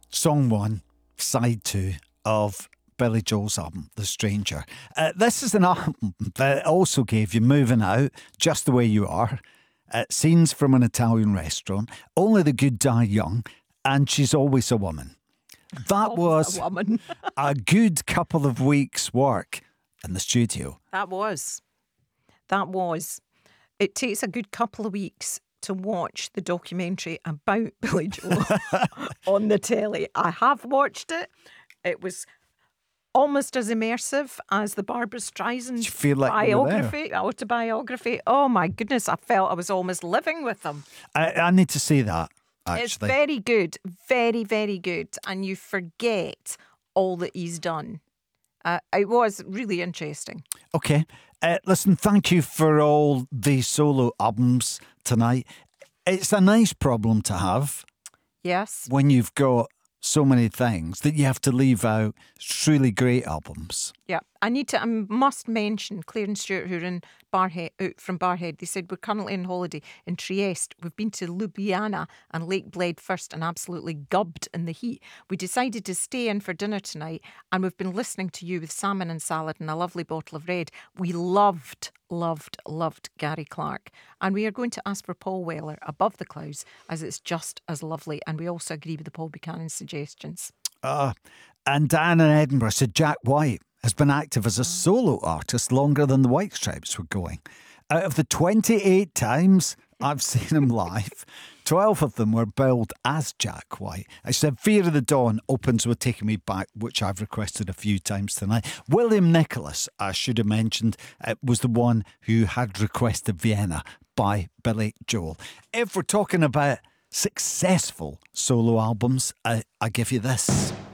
Song 1, side 2 of Billy Joel's album, The Stranger. This is an album that also gave you Moving Out, Just the Way You Are, Scenes from an Italian Restaurant, Only the Good Die Young, and She's Always a Woman. That was a good couple of weeks' work in the studio. That was. It takes a good couple of weeks to watch the documentary about Billy Joel on the telly. I have watched it. It was almost as immersive as the Barbra Streisand autobiography. Oh my goodness, I felt I was almost living with them. I need to see that, actually. It's very good. Very, very good. And you forget all that he's done. It was really interesting. Okay. Listen, thank you for all the solo albums tonight. It's a nice problem to have. Yes. When you've got so many things that you have to leave out truly great albums. Yeah. I must mention Claire and Stuart, who are in Barhead, from Barhead. They said, we're currently on holiday in Trieste. We've been to Ljubljana and Lake Bled first and absolutely gubbed in the heat. We decided to stay in for dinner tonight and we've been listening to you with salmon and salad and a lovely bottle of red. We loved Gary Clark. And we are going to ask for Paul Weller, Above the Clouds, as it's just as lovely. And we also agree with the Paul Buchanan suggestions. And Diane in Edinburgh said Jack White has been active as a solo artist longer than the White Stripes were going. Out of the 28 times I've seen him live, 12 of them were billed as Jack White. I said Fear of the Dawn opens with Taking Me Back, which I've requested a few times tonight. William Nicholas, I should have mentioned, was the one who had requested Vienna by Billy Joel. If we're talking about successful solo albums, I give you this.